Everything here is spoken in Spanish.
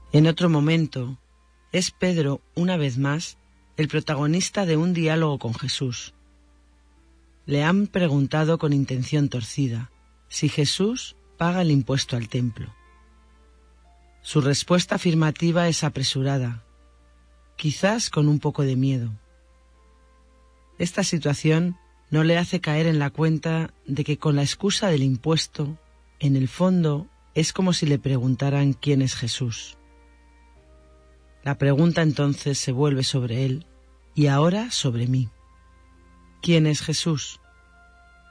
En otro momento, es Pedro, una vez más, el protagonista de un diálogo con Jesús. Le han preguntado con intención torcida si Jesús paga el impuesto al templo. Su respuesta afirmativa es apresurada, quizás con un poco de miedo. Esta situación no le hace caer en la cuenta de que con la excusa del impuesto, en el fondo es como si le preguntaran quién es Jesús. La pregunta entonces se vuelve sobre él y ahora sobre mí. ¿Quién es Jesús?